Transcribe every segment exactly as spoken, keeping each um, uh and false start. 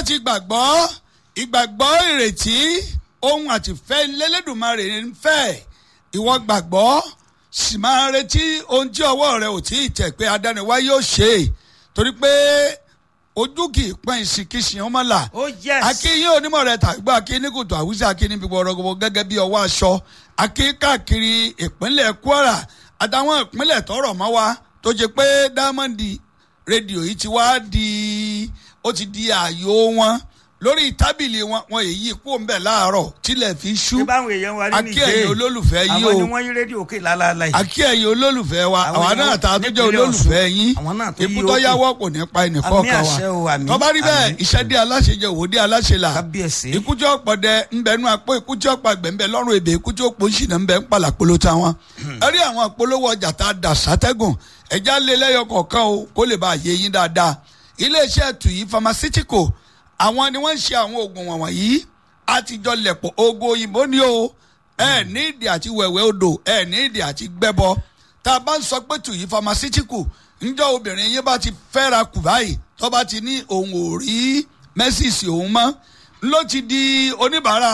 àti ìgbàgbọ́ ìgbàgbọ́ ìrètí ohun àtìfẹ́ lẹ́lẹ́dùnmarè ń fẹ́ ìwọ gbàgbọ́ sì máa retí ohun tí ọwọ́ rẹ ò tí ì tẹ̀ pé adániwá yóò ṣe é torí pé ojú kì í pọ́n ìsìnkìsìn ọmọ là. oh yes. akínyìn onímọ̀ rẹ̀ tàgbà akíníkùtù àwùjọ akíníbi gbọ̀rọ̀gbọ̀ gẹ́gẹ́ bí ọwọ́ aṣọ akí káàkiri ìpínlẹ̀ Kwara àtàwọn ìpínlẹ̀ tọrọ mọ́ wa tó jẹ́ pé Diamond rédíò yìí ti wá di ó ti di ààyò wọn lórí tábìlì wọn wọn èyí kú ń bẹ láàárọ̀ tilẹ̀ fi ṣú. ṣé báwọn èèyàn wa rí nìjẹ́ akí ẹ̀yin olólùfẹ́ yìí o àwọn ni wọ́n yí rédíò òkè lálálá yìí. akí ẹ̀yin olólùfẹ́ wa àwa náà ta tó jẹ́ olólùfẹ́ yín ikú tó yáwọ́ kò ní pa ẹnìkan kan wa tó bá rí bẹ́ẹ̀ iṣẹ́ dé aláṣẹ jẹ òwò dé aláṣẹ là ikú tí ó pọ̀ dẹ ńbẹ́nu àpò ikú tí ó pa gbẹ̀ńbẹ́ lọ́rùn èbè ikú tí ó pọ̀ ṣìnà ńbẹ́ ń palà polo táwọn. ẹ rí àwọn ìpolówó ọjà tá a dà sátẹ́gùn ẹja lé lẹ́yọ kọ̀ọ̀kan o kó lè bá yé yín dáadáa iléeṣẹ́ Tuyi Pharmaceutical àwọn ni wọ́n ń ṣe àwọn oògùn wọ̀nyí àtijọ́ lẹ̀pọ̀ oògùn òyìnbó ni o ẹ ní ìdí àti wẹ̀wẹ̀ odò ẹ ní ìdí àti gbẹ́bọ tá a bá ń sọ pé Tuyi Pharmaceutical ńjọ́ obìnrin yín bá ti fẹ́ra kù báyìí tó bá ti ní òun ò rí mẹ́sìsì òun mọ́ ló ti di oníbàárà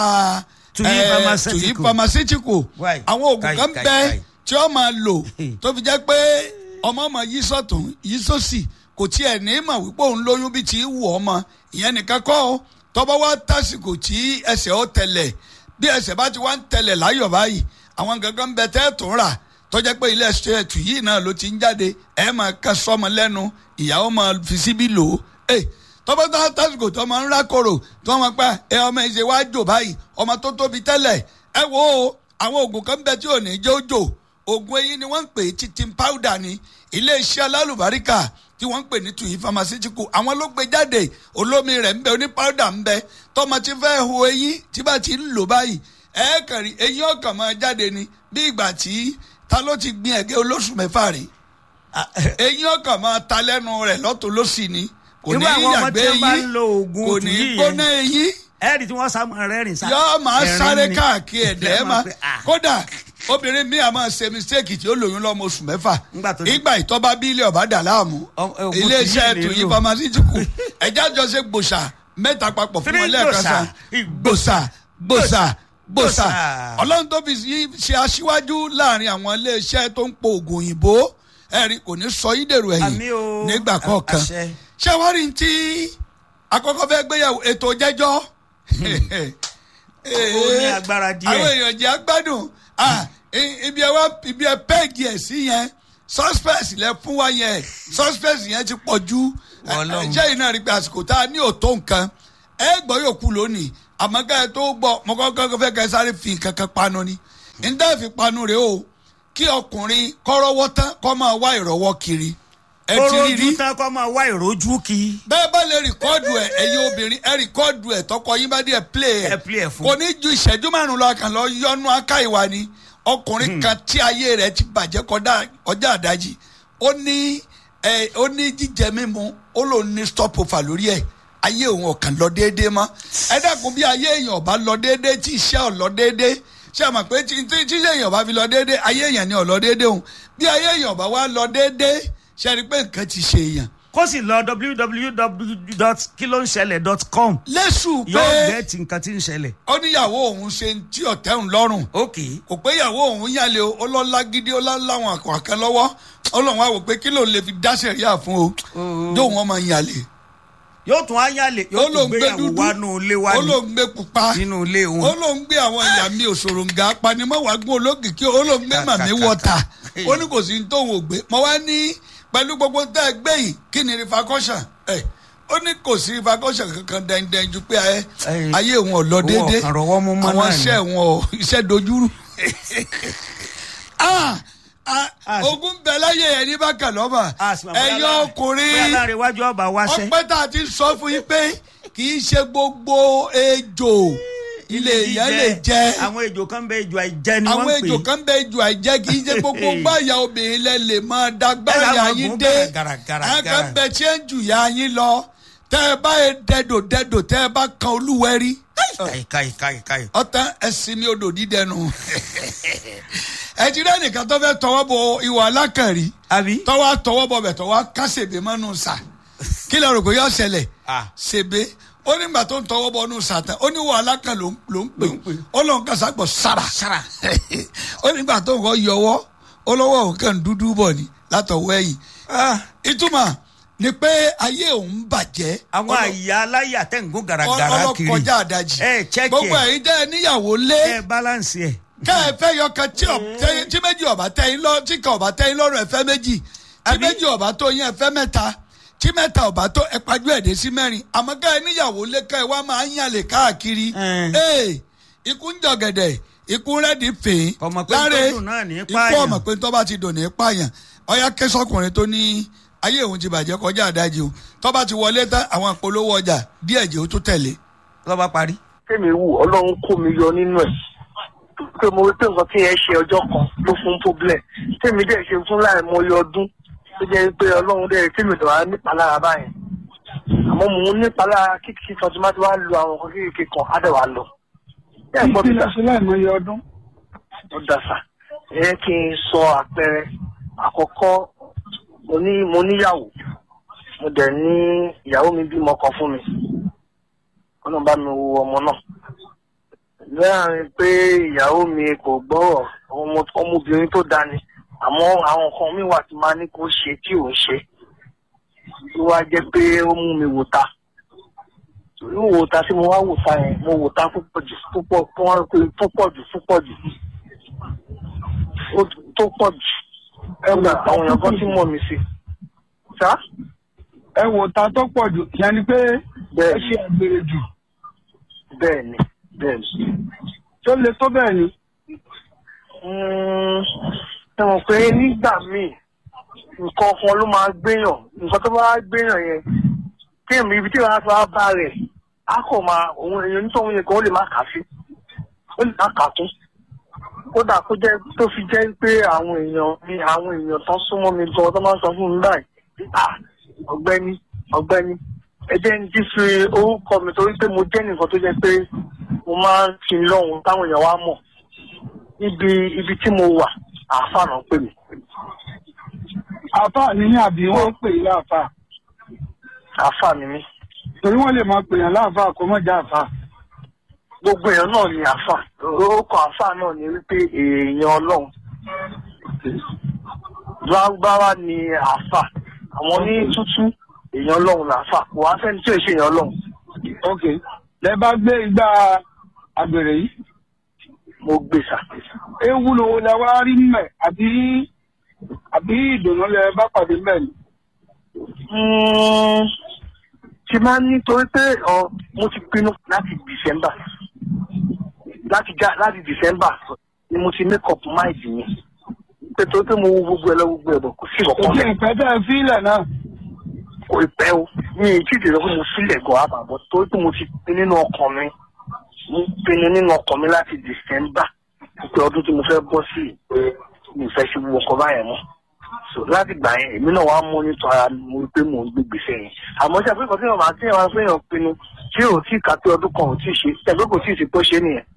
Tuyi Pharmaceutical àwọn oògùn kan bẹ tí ó máa lò tó fi jẹ́ pé ọmọ ọmọ yí sọ̀tún yí sósì kò tiẹ̀ ní mọ̀ wípé òun lóyún bí ti wù ọmọ ìyẹn nìkan kọ́ ọ́ tọ́bọ̀ wá tásìkò tí ẹsẹ̀ ó tẹ̀lẹ̀ bí ẹsẹ̀ bá ti wá ń tẹ̀lẹ̀ láyọ̀ báyìí àwọn gangan bẹ tẹ́ tó ń rà tọ́jẹ́ pé ilé ẹsẹ̀ Tuyi náà ló ti ń jáde ẹ̀ máa ká sọ́mọ lẹ́nu ìyàwó máa fi síbí lò ó ẹ̀ tọ́bọ̀ tó tásìkò tó máa ń rákòrò tó máa pa ẹ ọmọ ẹ̀ ṣe wá jò báyìí ọmọ tó tóbi tẹ́lẹ̀ ẹ wo àwọn oògùn kan bẹ tí ò ní jẹ́ ó jò oògùn eyín ni wọ́n ń pè é titin powder ni ilé iṣẹ́ alálùbáríkà tí wọ́n ń pè ní Tuyi Pharmaceutical àwọn ló gbé jáde olómi rẹ̀ ń bẹ oní powder ń bẹ tọmọ tí fẹ́ ho eyín tí bá ti ń lò báyìí ẹ̀ẹ́kàrí eyín ọkàn máa jáde ni bí ìgbà tí ta ló ti gbin ẹ̀gẹ́ olóṣù mẹ́fà rí eyín ọkàn máa ta lẹ́nu rẹ̀ lọ́tọ̀ lọ́sì ni kò ní yàgbé eyín kò ní gbóná eyín ẹ̀ẹ́dì tí wọ́n sá mọ́ rẹ́rìn sá. yọ́ọ́ máa sáré káàkiri ẹ̀dẹ́ máa kódà obìnrin mi a máa ṣe mistake tí ó lóyún lọ́mọ oṣù mẹ́fà ìgbà ìtọ́ba bílẹ̀ ọ̀bá dà láàmú iléeṣẹ́ Tuyi Pharmaceutical ẹ̀já jọ ṣe gbòòsà mẹ́ta papọ̀ fún wọn lẹ́ẹ̀kan san gbòòsà gbòòsà gbòòsà ọlọ́run tó fi ṣe aṣíwájú láàrin àwọn iléeṣẹ́ tó ń po oògùn òyìnbó ẹ̀rí kò ní sọ yín dèrò ẹ̀yìn nígbà kọ̀ọ̀kan ṣé wàá rí tí àkọ́kọ́ fẹ́ gbéyàwó ètò jẹ́jọ́ ó ní agbára díẹ̀ àwọn èèyàn jẹ́ agbádùn ibi ẹ wá ibi ẹ pẹ́ẹ̀gì ẹ̀ sí yẹn suspect lẹ fún wa yẹn suspect yẹn ti pọ̀ ju ẹ̀jẹ̀ yìí náà rí pé àsìkò tá a ní òtó nǹkan ẹ gbọ́ yòókù lónìí àmọ́ ká ẹ tó gbọ́ mo kọ́kọ́ fẹ́ ká ẹ sáré fi nǹkan kan panu ni níta fi panu rèé o kí ọkùnrin kọ́rọ́wọ́ tán kọ́ máa wá ìrọ̀wọ́ kiri ẹ ti rí rí kórójú tán kọ́ máa wá ìrójú kí. bẹ́ẹ̀ bá lè rìkọ́ọ̀dù ẹ̀ ẹ̀yin obìnrin ẹ̀ rìkọ́ọ̀dù ẹ̀ tọkọ yín bá dé ẹ̀ play ẹ̀ kò ní ju ìṣẹ́jú márùn-ún lọ kàn lọ yọnu aká ìwà ni ọkùnrin kan tí ayé rẹ̀ ti bàjẹ́ kọjá àdájì ó ní ó ní jíjẹ mímu ó lòun ní stop over lórí ẹ̀ ayé òun ọ̀kan lọ déédéé mọ́ ẹ dákun bí ayé èèyàn bá lọ déédéé tí iṣẹ́ ò lọ déédéé ṣé àmọ̀ pé tí iṣẹ́ èèyàn bá fi lọ déédéé ayé èèyàn ni ò lọ déédéé òun bí ayé èèyàn bá wá lọ déédéé ṣe rí pé nǹkan ti ṣe èèyàn. kó sì lọ w w w dot kilonṣẹlẹ̀ dot com. lẹ́sù pé yóò gẹ̀ẹ́tì nǹkan tí ń ṣẹlẹ̀. ó níyàwó òun ṣe tí ọ̀tẹ̀ òun lọ́rùn. ok kò pé ìyàwó òun yàlẹ̀ ó lọ́lá gidi ó láwọn àkànkàn lọ́wọ́ ó lọ́wọ́ wá wò pé kí ló lè fi dá sẹ̀ríà fún o dóun wọn máa yàlẹ̀. yóò tún á yàlẹ̀ yóò tún gbé ìyàwó wá nù ilé wa ni ó ló ń gbé pupa nínú ilé wọn. ó ló ń gbé àwọn ìyá mi òṣòròǹgà apanimọ́wàgún olókìkí ó ló ń gbé màmí wọ́ta ó ní kò sí ní tóun ò gbé mọ́ wá ní pẹ̀lú gbogbo tẹ́ ẹ gbé yìí kí ni rifakọ́ṣà ẹ̀ ó ní kò sí rifakọ́ṣà kankan dẹ́ndẹ́n ju pé ayé wọn ò lọ déédéé àwọn iṣẹ́ wọn ò iṣẹ́ dojúrú. ogun bẹ láyé ẹ ní bákan lọ́mọ ẹ̀yọ́ ọkùnrin ọpẹ́ tá a ti sọ fún yín pé kì í ṣe gbogbo ejò ilé ìyá lè jẹ. àwọn ejò kan bẹ ejò àìjẹ ni wọ́n ń pè. àwọn ejò kan bẹ ejò àìjẹ kì í ṣe gbogbo gbáyà obìnrin lẹ lè máa dágbáyà yín dé. àwọn kan bẹ tí ń jù yá yín lọ tẹ ẹ bá yẹ dẹdò dẹdò tẹ ẹ bá kan olúwẹrí. ọ̀tán ẹ̀sìn mi odò dídẹnu. ẹ ti rẹ́ nìkan tó fẹ́ tọwọ́ bọ ìwà alákàrí. tọwọ́ tọwọ́ bọ bẹ̀ tọwọ́ kásèbè mọ́nú sà. kí lè rò pé yóò ṣẹlẹ̀ ṣèbé ó nígbà tó ń tọwọ́ bọ inú sàtàn ó ní wàhálà kan ló ń pè ó lóun kàn ságbọ̀ sára ó nígbà tó ń kọ́ yọwọ́ ó lọ́wọ́ òun kàn dúdú bọ̀ ni látọwọ́ ẹ̀yìn ìtumọ̀ ni pé ayé òun bàjẹ́. àwọn àyà aláyà tẹ̀ ń gún gàràgàrà kiri ọlọ́kọjá àdájì gbogbo ẹ̀yin dẹ́ ẹ níyàwó lé ẹ balance ẹ. kẹ́ ẹ fẹ́ yọ kan tí méjì ọ̀bà tẹ́yìn lọ tí kan ọ̀bà tẹ́yìn lọ́rùn ẹ fẹ́ méjì tí méjì ọ̀bà tó yín ẹ fẹ́ mẹ́ta tí mẹ́ta ọ̀bà tó ẹ pajú ẹ̀dẹ́ sí mẹ́rin àmọ́ kẹ́ ẹ níyàwó lé kẹ́ ẹ wá máa ń yànlẹ̀ káàkiri ikú ń jọ̀gẹ̀dẹ̀ ikú rẹ́ẹ̀dì fèé láre ikú ọmọ pé tó bá ti dùn ní pààyàn ọyá kẹsọkùnrin tó ní ayé òun ti bàjẹ́ kọjá àdájì o tó bá ti wọlé tán àwọn ìpolówó ọjà díẹ̀ jẹ́ ó tó tẹ̀lé. lọ́ba parí. tèmi wù ọlọ́run kó mi yọ nínú ẹ̀ pé mo rí pé nǹkan tí yẹn ṣe ọjọ́ kan ló fún problem tèmi dẹ̀ ṣe fún láì mọ iye ọdún tó jẹ́ pé ọlọ́run dẹ̀ tèmi dọ̀ wá nípa lára báyìí àmọ́ mò ń nípa lára kíkí kan tí má ti wá lu àwọn nǹkan kékeré kan á dẹ̀ wá lọ. kí ló ṣe láì mọ iye ọdún. ó dàsà ẹ kí n sọ àpẹẹrẹ àkọ́kọ́ mo ní mo níyàwó mo dẹ̀ ní ìyàwó mi bímọ kan fún mi ọlọ́run bá mi wo ọmọ náà lẹ́yìn pé ìyàwó mi kò gbọ́rọ̀ ọmọbìnrin tó dání àmọ́ àwọn nǹkan mi wà tí máa ní kó ṣe tí ò ń ṣe ló wá jẹ́ pé ó mú mi wò ta torí wò ta tí mo wá wò ta yẹn mo wò ta púpọ̀ jù púpọ̀ púpọ̀ jù púpọ̀ jù tó pọ̀ jù ẹ wò àwọn èèyàn kan tí mọ̀ mí sí. sá. ẹ wò ta tó pọ̀ jù yẹn ni pé ẹ ṣe àgbèrè jù. bẹ́ẹ̀ ni bẹ́ẹ̀ ni. tó le tó bẹ́ẹ̀ ni. ẹ mọ̀ pé nígbà míì nǹkan kan ló máa gbéyàn nǹkan tó bá gbéyàn yẹn kí èmi ibi tí wàá tó bá rẹ̀ á kò máa òun èèyàn nítorí yẹn kan ó lè má kà sí ó lè má kà kún kódà kó jẹ́ tó fi jẹ́ pé àwọn èèyàn mi àwọn èèyàn tán súnmọ́ mi gan tó máa ń sọ fún mi báyìí ọ̀gbẹ́ni ọ̀gbẹ́ni ẹ jẹ́ ní fi orúkọ mi torí pé mo jẹ́ nìkan tó jẹ́ pé mo máa ń fi lọ́hùn táwọn èèyàn wá mọ̀ níbi ibi tí mo wà àáfàá náà pè mí. àáfàá ni ní àbí wọ́n pè é láàfàá. àáfàá ni mí. torí wọ́n lè máa pè yàn láàfàá kó mọ̀ já àáfàá. gbogbo èèyàn náà ni àáfàá orúkọ àáfàá náà ni wípé èèyàn ọlọ́run gbáwá ni àáfàá àwọn ní tútú èèyàn ọlọ́run làáfàá kò wá sẹ́ni tí ò ṣe èèyàn ọlọ́run. ok lẹ bá gbé igbá àgbèrè yìí. mo gbé sà. ewu lowó lẹ wá rí mẹ àbí àbí ìdùnnú lẹ bá pàdé mẹ ni. ti máa ń nítorí pé mo ti pinnu láti December láti já láti December ni mo ti make up mind mi pé tó pé mo wo gbogbo ẹ lọ gbogbo ẹ bọ kò sí ọkọ mi. òkè ìpẹ́ tẹ́ ẹ fílẹ̀ náà. kò pẹ́ o mi ì tí ì dèrò pé mo fílẹ̀ gan àbàbọ̀ torí pé mo ti pinnu nínú ọkàn mi mo pinnu nínú ọkàn mi láti December pé ọdún tí mo fẹ́ bọ́ sí mi fẹ́ ṣe gbogbo ọkọ̀ báyẹn mọ́ so láti gbà yẹn èmi náà wàá mú nítorí ara mo rí pé mò ń gbé gbèsè yẹn àmọ́ ṣe àpéjọ tí wọn máa tí wọn fẹ́ yàn pinnu tí ò tí kà pé ọdún kan ò tí ì ṣe ẹgbẹ́ kò tí ì ṣe pé ó ṣe nìyẹn.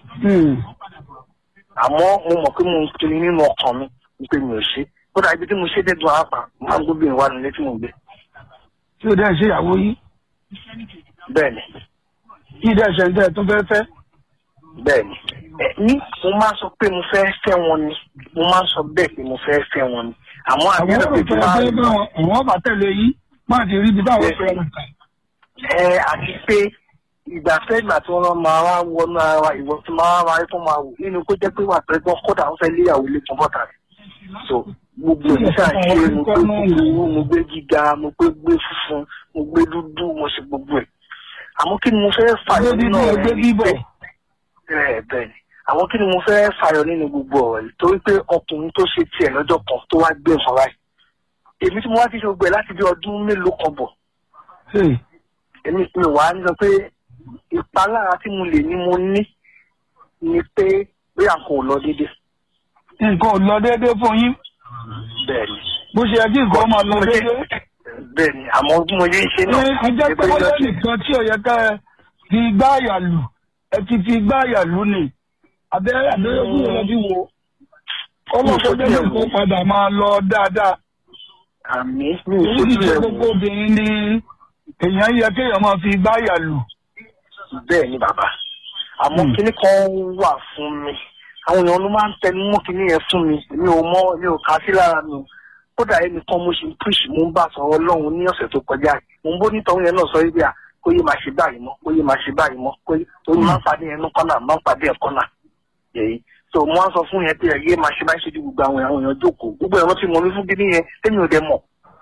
àmọ́ mo mọ̀ pé mo ń pinnu nínú ọkàn mi pé mi ò ṣe kódà ibi tí mo ṣe dé dùn àpà máa ń gbóbìnrin wà nílé tí mo gbé. tí o dẹ́ ṣe ìyàwó yìí. bẹ́ẹ̀ni. kí dẹ́ ṣe ń tẹ́ tó fẹ́ fẹ́. bẹ́ẹ̀ni ní mo máa sọ pé mo fẹ́ fẹ́ wọn ni mo máa sọ bẹ́ẹ̀ pé mo fẹ́ fẹ́ wọn ni àmọ́ àbúrò pé tí máa ń bọ̀ àwọn ọba tẹ̀lé yìí máa ti rí ibi táwọn fẹ́ rẹ̀ kà. ẹ àti pé ìgbà fẹ́ ìgbà tí wọ́n máa wá wọnú ara ìwọ tí máa wá rí fún máa wò nínú kó jẹ́ pé wà pẹ́ gbọ́n kódà wọ́n fẹ́ léyàwó lé fún bọ́tà rẹ̀ so gbogbo ìṣe àṣẹ mo gbé kúkúrú mo gbé gíga mo gbé gbé funfun mo gbé dúdú mo sì gbogbo ẹ̀ àmọ́ kí ni mo fẹ́ fàyọ nínú ọ̀rẹ́ yìí bẹ́ẹ̀ bẹ́ẹ̀ ni àwọn kí ni mo fẹ́ fàyọ nínú gbogbo ọ̀rọ̀ yìí torí pé ọkùnrin tó ṣe tiẹ̀ lọ́jọ́ kan tó wá gbé nǹkan báyìí èmi tí mo wá ti ṣe gbẹ láti bí ọdún mélòó kan bọ̀ èmi mi wàá ní sọ pé ìpalára tí mo lè ní mo ní ni pé bí àǹkó ò lọ déédéé. nǹkan ò lọ déédéé fún yín. bẹ́ẹ̀ni. bó ṣe yẹ kí nǹkan máa lọ déédéé. bẹ́ẹ̀ni àmọ́ bí mo yẹ ń ṣe náà. ẹ jẹ́ pé wọ́n lé nìkan tí ò yẹ ká ẹ fi igbá àyà lù ẹ ti fi igbá àyà lù ni abẹ́rẹ́ àbẹ́rẹ́ kúrò lọ́bí wo ọmọ tó dé nǹkan padà máa lọ dáadáa. àmì mi ò èyí ṣe gbogbo obìnrin ni èèyàn yẹ kéèyàn máa fi gbáyà lù. bẹ́ẹ̀ ni bàbá àmọ́ kíní kan wà fún mi àwọn èèyàn ló máa ń tẹnu mọ́ kíní yẹn fún mi mi ò mọ mi ò kà sí lára mi kódà ẹnìkan mo ṣe push mo ń bá sọ̀rọ̀ Ọlọ́run ní ọ̀sẹ̀ tó kọjá mo ń bó nítorí yẹn náà sọ wípé à kó yé máa ṣe báyìí mọ́ kó yé máa ṣe báyìí mọ́ kó yé torí máa ń pàdé ẹnu kọ́nà máa ń pàdé ẹ̀ kọ́nà èyí so mo wá sọ fún yẹn pé ẹ yé máa ṣe báyìí ṣe ju gbogbo àwọn àwọn èèyàn jókòó gbogbo ẹ̀rọ tí mo ní fún gidi yẹn tẹ́mi ò dẹ mọ̀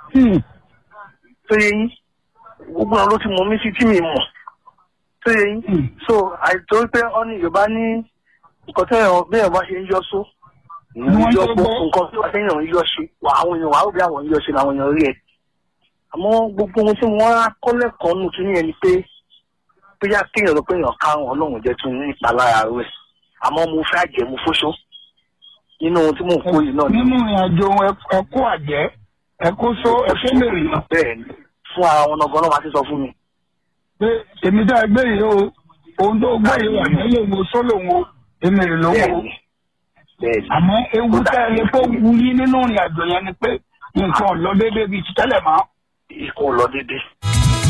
tó yẹ yín gbogbo ẹ̀rọ tí mo ní sí tí mi mọ̀ tó yẹ yín so àìtó pé ọ́nì Yorùbá ní nǹkan tẹ́yàn bí ẹ̀rọ bá ṣe ń yọ só yọ gbọ́ nǹkan tí wọ́n tẹ́yàn ń yọ ṣe wà àwọn èèyàn wà á bí àwọn ń yọ ṣe làwọn èèyàn rí ẹ àmọ́ gbogbo ohun tí wọ́n á kọ́ lẹ́kọ̀ọ́ nù tún yẹn ni pé bóyá kéèyàn lọ pé èèyàn káwọn Ọlọ́run jẹ́ tún ní ìpalára rẹ̀ àmọ́ mo fẹ́ àjẹ́ mo fóṣó nínú ohun tí mò ń kó yìí náà. nínú ìrìnàjò ẹkú àjẹ́ ẹkú só ẹkú mèrè. bẹ́ẹ̀ ni fún ara wọn náà gan-an máa ti sọ fún mi. pé èmi dá ẹgbẹ́ yìí o ohun tó gbé yìí wà nílé mo só lòun o èmi rè lówó o. àmọ́ ewu tẹ́ ẹ lè kó wu yín nínú ìrìnàjò yẹn ni pé nǹkan ò lọ déédéé bíi ti tẹ́lẹ̀ mọ́. ìkó lọ déédéé.